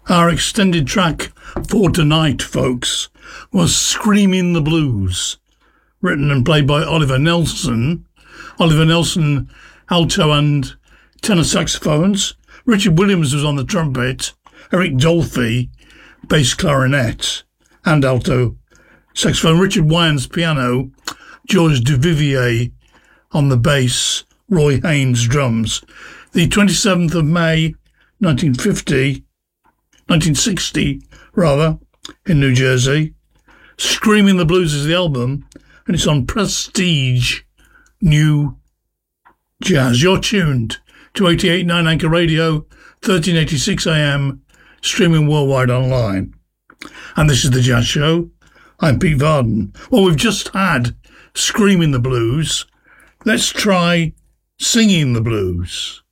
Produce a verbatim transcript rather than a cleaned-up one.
Our extended track for tonight, folks, was Screaming the Blues, written and played by Oliver Nelson. Oliver Nelson, alto and tenor saxophones. Richard Williams was on the trumpet. Eric Dolphy, bass clarinet and alto saxophone. Richard Wyans, piano. George Duvivier on the bass. Roy Haynes, drums. The twenty-seventh of May, nineteen fifty, nineteen sixty, rather, in New Jersey. Screaming the Blues is the album, and it's on Prestige New Jazz. You're tuned to eighty-eight point nine Anchor Radio, thirteen eighty-six A M, streaming worldwide online. And this is The Jazz Show. I'm Pete Varden. Well, we've just had Screaming the Blues. Let's try Singing the Blues.